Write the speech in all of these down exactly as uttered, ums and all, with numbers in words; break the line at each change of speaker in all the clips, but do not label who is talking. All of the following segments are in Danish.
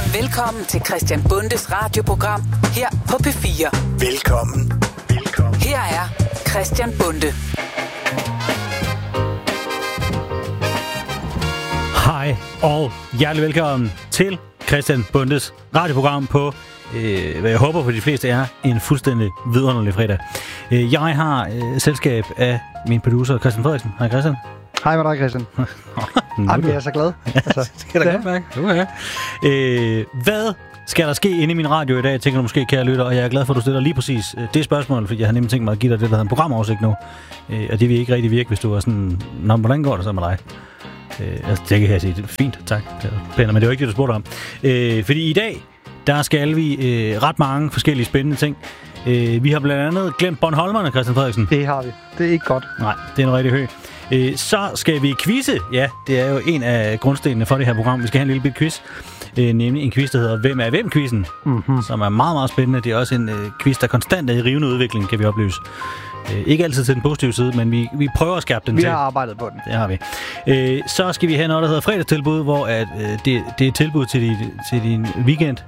Velkommen til Christian Bundes radioprogram her på P fire.
Velkommen. Velkommen.
Her er Christian Bunde.
Hej og hjertelig velkommen til Christian Bundes radioprogram på, øh, hvad jeg håber for de fleste er, en fuldstændig vidunderlig fredag. Øh, jeg har øh, selskab af min producer Christian Frederiksen. Hej Christian.
Hej med dig, Christian. Jamen, jeg er så glad. Altså,
det skal da godt mærke. Okay. Øh, hvad skal der ske inde i min radio i dag, tænker du måske, kære lytter, og jeg er glad for, at du stiller lige præcis det spørgsmål, fordi jeg har nemlig tænkt mig at give dig det, der hedder en programoversigt nu. Øh, og det vil ikke rigtig virke, hvis du var sådan, nå, hvordan går det så med dig? Øh, altså, det kan jeg sige, det er fint, tak. Det er pænt, men det er jo ikke det, du spurgte om. Øh, fordi i dag, der skal vi øh, ret mange forskellige spændende ting. Øh, vi har blandt andet glemt Bornholmerne, Christian Frederiksen.
Det har vi. Det er ikke godt.
Nej, det er en rigtig høj. Øh, så skal vi quizze. Ja, det er jo en af grundstenene for det her program. Vi skal have en lille bit quiz. Øh, nemlig en quiz, der hedder Hvem er hvem-quizzen? Mm-hmm. Som er meget, meget spændende. Det er også en øh, quiz, der konstant er i rivende udvikling, kan vi oplyse. Øh, ikke altid til den positive side, men vi, vi prøver at skærpe den
vi
til.
Vi har arbejdet på den.
Det har vi. Øh, så skal vi have noget, der hedder fredagstilbud, hvor at, øh, det, det er tilbud til din, til din weekend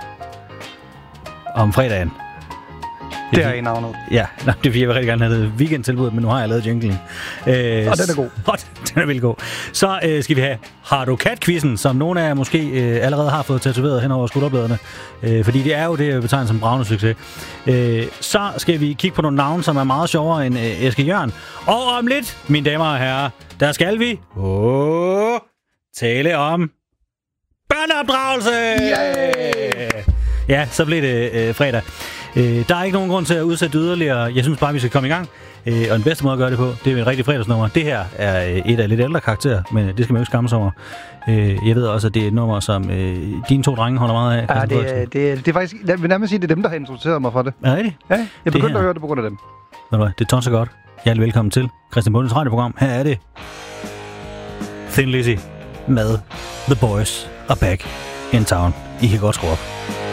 om fredagen.
Det er i navnet.
Ja, nej, det er fordi, jeg vil rigtig gerne have det weekendtilbud, men nu har jeg lavet jinglen. Øh,
og den er god.
Og den er vildt god. Så øh, skal vi have Har du kat-quizzen, som nogle af jer måske øh, allerede har fået tatoveret hen over skulderbladene. Øh, fordi det er jo det, jeg betegner som bravende succes. Øh, så skal vi kigge på nogle navne, som er meget sjovere end øh, Eske Jørgen. Og om lidt, mine damer og herrer, der skal vi åh, tale om børneopdragelse! Yeah! Ja, så blev det øh, fredag. Øh, der er ikke nogen grund til at udsætte yderligere. Jeg synes bare, vi skal komme i gang. Øh, og den bedste måde at gøre det på, det er en rigtig fredagsnummer. Det her er øh, et af lidt ældre karakterer, men det skal man jo ikke skamme sig over. Øh, jeg ved også, at det er et nummer, som øh, dine to drenge holder meget af.
Ja, det, det, det er faktisk... Jeg vil nærmest sige, det er dem, der har introduceret mig for det.
Er det rigtigt?
Ja, jeg begyndte at høre det på grund af dem.
Ved du hvad, det er tonser godt. Hjertelig velkommen til Christian Bundes radioprogram. Her er det Thin Lizzy med The Boys are back in town. I kan godt skrue op.